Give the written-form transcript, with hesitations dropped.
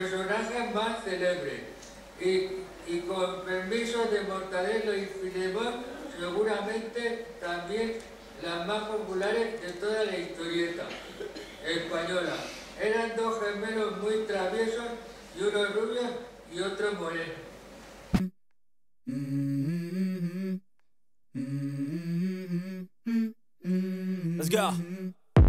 Personajes más célebres. Y con permiso de Mortadelo y Filemón, seguramente también las más populares de toda la historieta española. Eran dos gemelos muy traviesos, y uno rubio y otro moreno. Let's go.